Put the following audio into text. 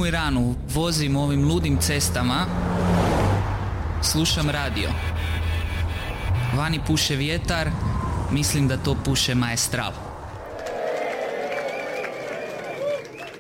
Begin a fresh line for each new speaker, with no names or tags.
u Iranu, vozim ovim ludim cestama, slušam radio. Vani puše vjetar, mislim da to puše Maestral.